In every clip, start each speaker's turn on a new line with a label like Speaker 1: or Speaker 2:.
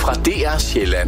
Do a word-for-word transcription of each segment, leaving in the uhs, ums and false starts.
Speaker 1: fra D R Sjælland.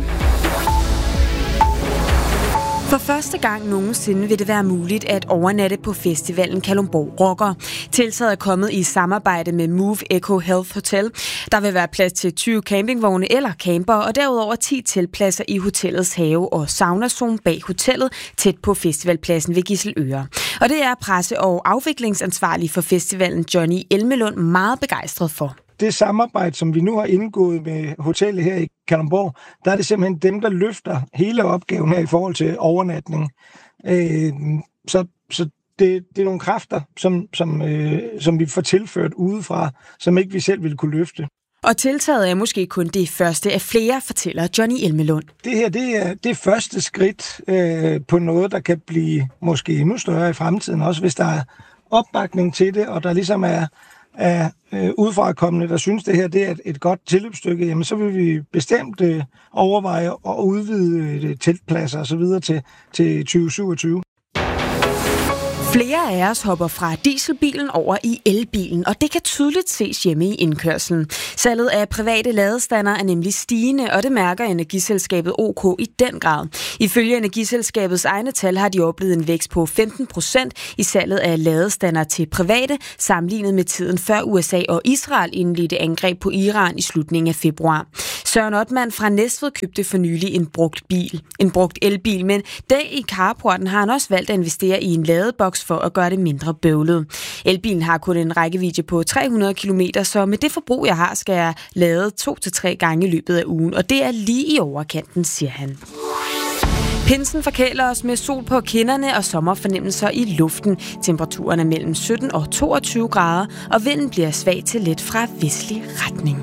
Speaker 2: For første gang nogensinde vil det være muligt at overnatte på festivalen Kalundborg Rocker. Tiltaget er kommet i samarbejde med Move Eco Health Hotel. Der vil være plads til tyve campingvogne eller camper, og derudover ti teltpladser i hotellets have- og saunazone bag hotellet, tæt på festivalpladsen ved Gisseløre. Og det er presse- og afviklingsansvarlig for festivalen Johnny Elmelund meget begejstret for.
Speaker 3: Det samarbejde, som vi nu har indgået med hotellet her i Kalundborg, der er det simpelthen dem, der løfter hele opgaven her i forhold til overnatning. Øh, så så det, det er nogle kræfter, som, som, øh, som vi får tilført udefra, som ikke vi selv ville kunne løfte.
Speaker 2: Og tiltaget er måske kun det første af flere, fortæller Johnny Elmelund.
Speaker 3: Det her det er det første skridt øh, på noget, der kan blive måske endnu større i fremtiden, også hvis der er opbakning til det, og der ligesom er af øh, udefrakommende, der synes, det her det er et, et godt tilløbsstykke, jamen så vil vi bestemt øh, overveje at udvide øh, teltpladser og så videre til, til tyve syvogtyve.
Speaker 2: Flere af os hopper fra dieselbilen over i elbilen, og det kan tydeligt ses hjemme i indkørslen. Salget af private ladestander er nemlig stigende, og det mærker energiselskabet O K i den grad. Ifølge energiselskabets egne tal har de oplevet en vækst på femten procent i salget af ladestander til private, sammenlignet med tiden før U S A og Israel indledte angreb på Iran i slutningen af februar. Søren Ottmann fra Næstved købte for nylig en brugt bil, en brugt elbil, men dag i carporten har han også valgt at investere i en ladeboks for at gøre det mindre bøvlet. Elbilen har kun en rækkevidde på tre hundrede kilometer, så med det forbrug, jeg har, skal jeg lade to til tre gange i løbet af ugen, og det er lige i overkanten, siger han. Pinsen forkæler os med sol på kinderne og sommerfornemmelser i luften. Temperaturen er mellem sytten og toogtyve grader, og vinden bliver svag til let fra vestlig retning.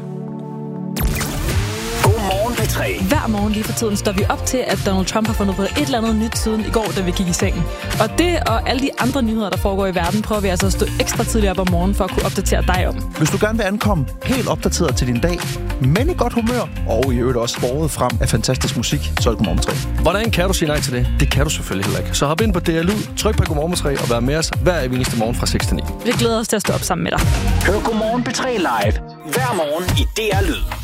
Speaker 1: Godmorgen P tre.
Speaker 4: Hver morgen lige for tiden står vi op til, at Donald Trump har fundet på et eller andet nyt siden i går, da vi gik i sengen. Og det og alle de andre nyheder, der foregår i verden, prøver vi altså at stå ekstra tidligt op om morgenen for at kunne opdatere dig om.
Speaker 5: Hvis du gerne vil ankomme helt opdateret til din dag, men i godt humør, og i øvrigt også båret frem af fantastisk musik, så er det Godmorgen P tre.
Speaker 6: Hvordan kan du sige nej til det? Det kan du selvfølgelig heller ikke. Så hop ind på D R Lyd, tryk på Godmorgen P tre og vær med os hver eneste morgen fra seks til ni.
Speaker 4: Vi glæder os til at stå op sammen med dig.
Speaker 1: Hør Godmorgen P tre live hver morgen i D R Lyd.